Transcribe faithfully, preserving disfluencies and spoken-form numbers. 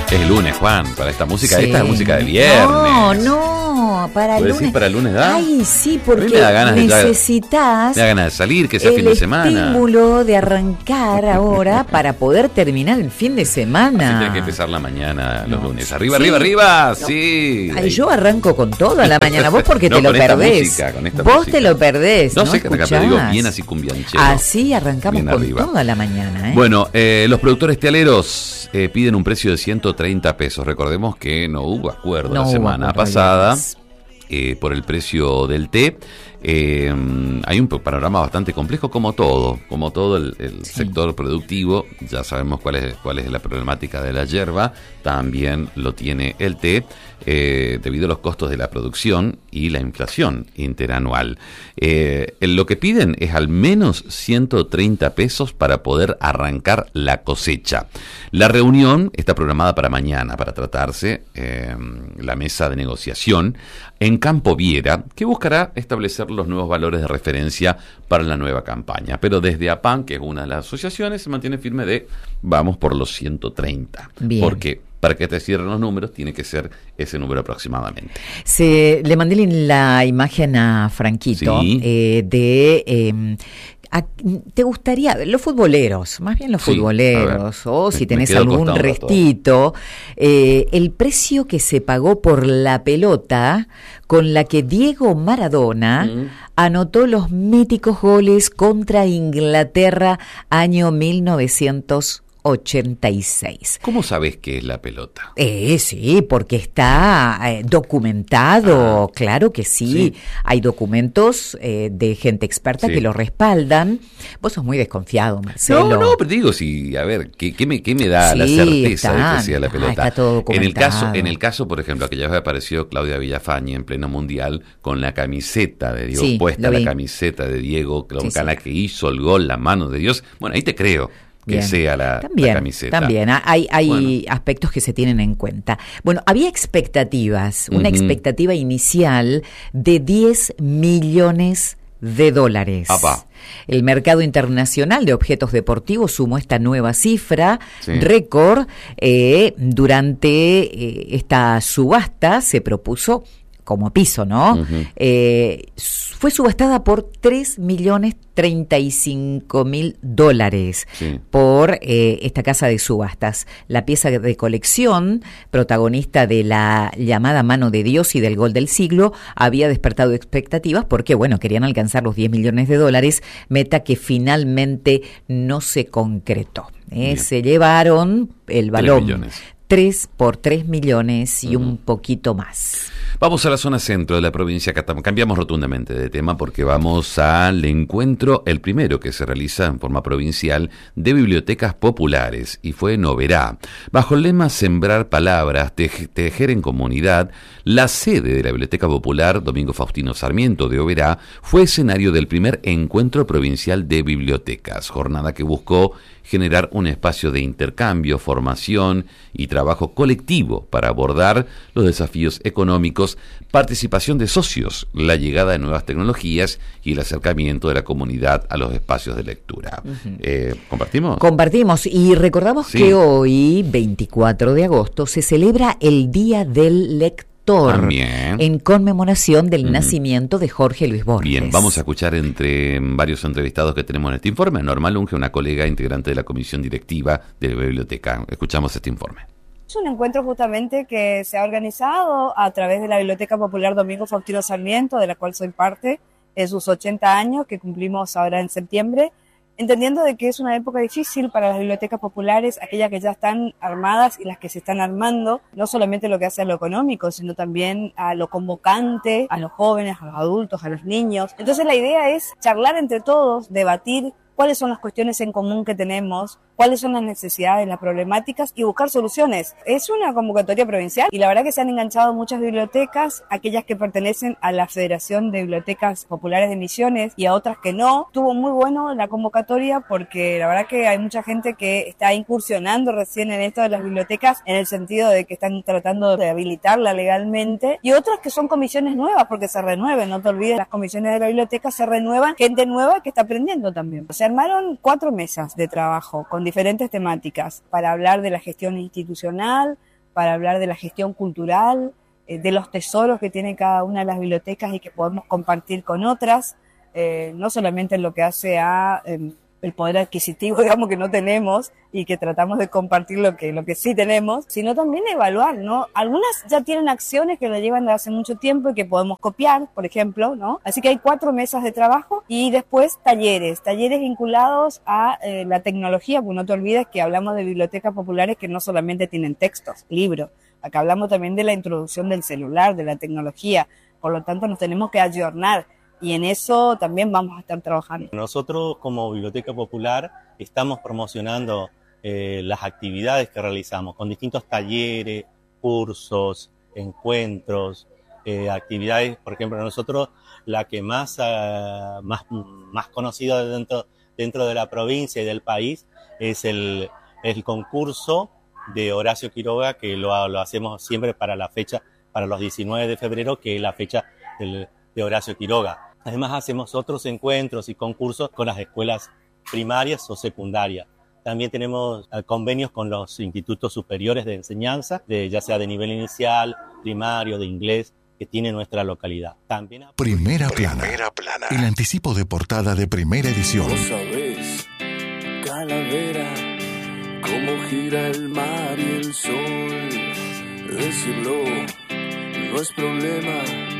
Es el lunes, Juan, para esta música. Sí. Esta es música de viernes. No, no, para el ¿Vos decís lunes. para el lunes da? Ay, sí, A mí porque me da ganas de- necesitas Me da ganas de salir, que sea el fin de semana. estímulo de arrancar ahora para poder terminar el fin de Así semana. tiene que empezar la mañana, los No. lunes. Arriba, Sí. arriba, arriba. No. Sí. Ay, yo arranco con todo a la mañana, vos porque No, te lo con esta perdés. música, con esta vos música. te lo perdés. No, No, sé qué acá, pero digo bien así cumbianchero. Así arrancamos Bien con arriba. todo a la mañana. ¿eh? Bueno, eh, los productores tealeros eh, piden un precio de ciento treinta pesos. Recordemos que no hubo acuerdo No la hubo semana acuerdo, pasada Luis. eh, por el precio del té. Eh, hay un panorama bastante complejo como todo, como todo el, el Sí. sector productivo. Ya sabemos cuál es, cuál es la problemática de la yerba, también lo tiene el té, eh, debido a los costos de la producción y la inflación interanual. Eh, lo que piden es al menos ciento treinta pesos para poder arrancar la cosecha. La reunión está programada para mañana, para tratarse eh, la mesa de negociación en Campo Viera, que buscará establecer los nuevos valores de referencia para la nueva campaña. Pero desde APAN, que es una de las asociaciones, se mantiene firme de vamos por los ciento treinta. Bien. Porque para que te cierren los números, tiene que ser ese número aproximadamente. Se, le mandé la imagen a Franquito Sí. eh, de... eh, a- ¿te gustaría, los futboleros, más bien los Sí, futboleros, a ver, o me- si me tenés quedo algún acostado un rato. restito, eh, el precio que se pagó por la pelota con la que Diego Maradona Mm. anotó los míticos goles contra Inglaterra año mil novecientos ochenta y seis? ¿Cómo sabés qué es la pelota? Eh, sí, porque está eh, documentado, Ah, claro que sí. sí. Hay documentos eh, de gente experta Sí. que lo respaldan. Vos sos muy desconfiado, Marcelo. No, no, pero digo, si, a ver, ¿qué, qué me, qué me da la Sí, certeza de está. que sea la Ah, pelota? está todo en el caso, documentado. en el caso, por ejemplo, aquella vez apareció Claudia Villafañe en pleno mundial con la camiseta de Diego, Sí, puesta lo la vi. camiseta de Diego, con Sí, sí. la que hizo el gol, la mano de Dios. Bueno, ahí te creo que Bien. sea la, también, la camiseta. También, ah, hay, hay Bueno. aspectos que se tienen en cuenta. Bueno, había expectativas, una Ujú. expectativa inicial de diez millones de dólares. Apa. El mercado internacional de objetos deportivos sumó esta nueva cifra, Sí. récord. Eh, durante eh, esta subasta se propuso como piso, ¿no? Ujú. Eh, fue subastada por tres millones treinta y cinco mil dólares Sí. por eh, esta casa de subastas. La pieza de colección, protagonista de la llamada Mano de Dios y del Gol del Siglo, había despertado expectativas porque, bueno, querían alcanzar los diez millones de dólares, meta que finalmente no se concretó. Eh, Bien. se llevaron el balón. millones. Tres por tres millones y Ujú. un poquito más. Vamos a la zona centro de la provincia de Catamarca. Cambiamos rotundamente de tema porque vamos al encuentro, el primero que se realiza en forma provincial, de bibliotecas populares, y fue en Oberá. Bajo el lema Sembrar Palabras, tej- Tejer en Comunidad, la sede de la Biblioteca Popular Domingo Faustino Sarmiento de Oberá fue escenario del primer encuentro provincial de bibliotecas, jornada que buscó generar un espacio de intercambio, formación y trabajo colectivo para abordar los desafíos económicos, participación de socios, la llegada de nuevas tecnologías y el acercamiento de la comunidad a los espacios de lectura. Eh, ¿Compartimos? Compartimos y recordamos Sí. que hoy, veinticuatro de agosto, se celebra el Día del Lector. También. En conmemoración del Ujú. nacimiento de Jorge Luis Borges. Bien, vamos a escuchar entre varios entrevistados que tenemos en este informe a Norma Lunge, una colega integrante de la comisión directiva de la biblioteca. Escuchamos este informe. Es un encuentro justamente que se ha organizado a través de la Biblioteca Popular Domingo Faustino Sarmiento, de la cual soy parte, en sus ochenta años que cumplimos ahora en septiembre, entendiendo de que es una época difícil para las bibliotecas populares, aquellas que ya están armadas y las que se están armando, no solamente lo que hace a lo económico, sino también a lo convocante, a los jóvenes, a los adultos, a los niños. Entonces la idea es charlar entre todos, debatir cuáles son las cuestiones en común que tenemos, cuáles son las necesidades, las problemáticas y buscar soluciones. Es una convocatoria provincial y la verdad que se han enganchado muchas bibliotecas, aquellas que pertenecen a la Federación de Bibliotecas Populares de Misiones y a otras que no. Estuvo muy bueno la convocatoria porque la verdad que hay mucha gente que está incursionando recién en esto de las bibliotecas en el sentido de que están tratando de habilitarla legalmente y otras que son comisiones nuevas porque se renueven, no te olvides, las comisiones de la biblioteca se renuevan, gente nueva que está aprendiendo también. Se armaron cuatro mesas de trabajo con diferentes temáticas para hablar de la gestión institucional, para hablar de la gestión cultural, eh, de los tesoros que tiene cada una de las bibliotecas y que podemos compartir con otras, eh, no solamente en lo que hace a eh, el poder adquisitivo, digamos, que no tenemos y que tratamos de compartir lo que, lo que sí tenemos, sino también evaluar, ¿no? Algunas ya tienen acciones que la llevan de hace mucho tiempo y que podemos copiar, por ejemplo, ¿no? Así que hay cuatro mesas de trabajo y después talleres, talleres vinculados a eh, la tecnología, porque no te olvides que hablamos de bibliotecas populares que no solamente tienen textos, libros, acá hablamos también de la introducción del celular, de la tecnología, por lo tanto nos tenemos que ayornar. Y en eso también vamos a estar trabajando. Nosotros como Biblioteca Popular estamos promocionando eh, las actividades que realizamos con distintos talleres, cursos, encuentros, eh, actividades. Por ejemplo, nosotros la que más, uh, más, más conocida dentro, dentro de la provincia y del país es el, el concurso de Horacio Quiroga, que lo, lo hacemos siempre para la fecha, para los diecinueve de febrero, que es la fecha del, de Horacio Quiroga. Además hacemos otros encuentros y concursos con las escuelas primarias o secundarias. También tenemos convenios con los institutos superiores de enseñanza, de, ya sea de nivel inicial, primario, de inglés, que tiene nuestra localidad. También... Primera plana. Primera plana. El anticipo de portada de Primera Edición. Vos sabés, calavera, cómo gira el mar y el sol. Decirlo no es problema.